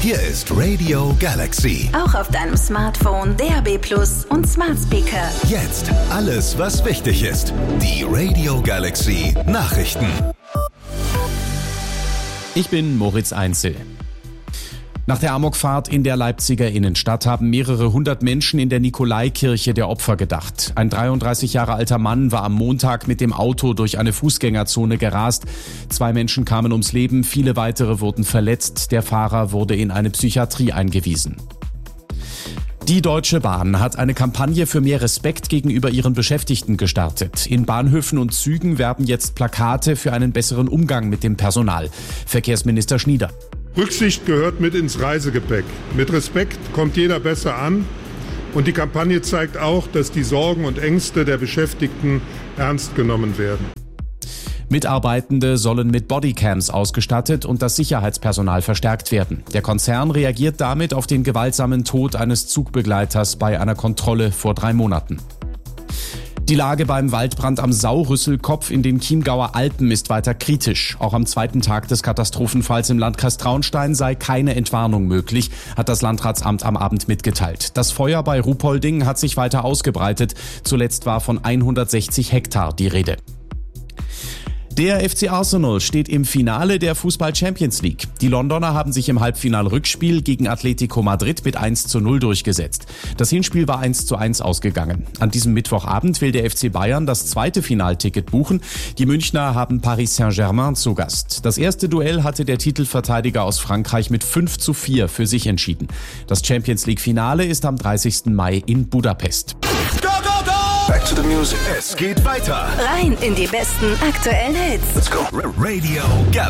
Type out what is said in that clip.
Hier ist Radio Galaxy. Auch auf deinem Smartphone, DAB+ und Smart Speaker. Jetzt alles, was wichtig ist. Die Radio Galaxy Nachrichten. Ich bin Moritz Einzel. Nach der Amokfahrt in der Leipziger Innenstadt haben mehrere hundert Menschen in der Nikolaikirche der Opfer gedacht. Ein 33 Jahre alter Mann war am Montag mit dem Auto durch eine Fußgängerzone gerast. 2 Menschen kamen ums Leben, viele weitere wurden verletzt. Der Fahrer wurde in eine Psychiatrie eingewiesen. Die Deutsche Bahn hat eine Kampagne für mehr Respekt gegenüber ihren Beschäftigten gestartet. In Bahnhöfen und Zügen werben jetzt Plakate für einen besseren Umgang mit dem Personal. Verkehrsminister Schnieder. Rücksicht gehört mit ins Reisegepäck. Mit Respekt kommt jeder besser an. Und die Kampagne zeigt auch, dass die Sorgen und Ängste der Beschäftigten ernst genommen werden. Mitarbeitende sollen mit Bodycams ausgestattet und das Sicherheitspersonal verstärkt werden. Der Konzern reagiert damit auf den gewaltsamen Tod eines Zugbegleiters bei einer Kontrolle vor 3 Monaten. Die Lage beim Waldbrand am Saurüsselkopf in den Chiemgauer Alpen ist weiter kritisch. Auch am 2. Tag des Katastrophenfalls im Landkreis Traunstein sei keine Entwarnung möglich, hat das Landratsamt am Abend mitgeteilt. Das Feuer bei Ruhpolding hat sich weiter ausgebreitet. Zuletzt war von 160 Hektar die Rede. Der FC Arsenal steht im Finale der Fußball-Champions League. Die Londoner haben sich im Halbfinal-Rückspiel gegen Atletico Madrid mit 1:0 durchgesetzt. Das Hinspiel war 1:1 ausgegangen. An diesem Mittwochabend will der FC Bayern das zweite Finalticket buchen. Die Münchner haben Paris Saint-Germain zu Gast. Das erste Duell hatte der Titelverteidiger aus Frankreich mit 5:4 für sich entschieden. Das Champions League-Finale ist am 30. Mai in Budapest. Back to the music. Es geht weiter. Rein in die besten aktuellen Hits. Let's go. Radio Galaxy.